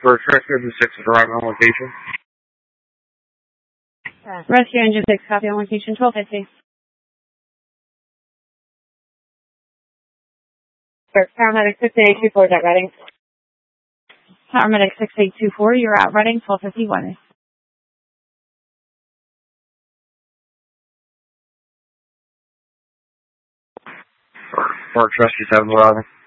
First Rescue Engine 6 is arriving on location. Rescue Engine 6, copy on location 1250. Paramedic 6824 is at Reading. Paramedic 6824, you're at Reading 1251. First Rescue 7 is arriving.